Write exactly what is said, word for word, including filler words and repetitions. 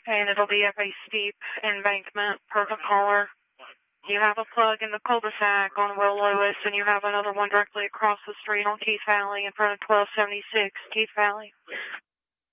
and it'll be up a steep embankment, perfect color. You have a plug in the cul-de-sac on Will Lewis, and you have another one directly across the street on Keith Valley in front of twelve seventy-six Keith Valley.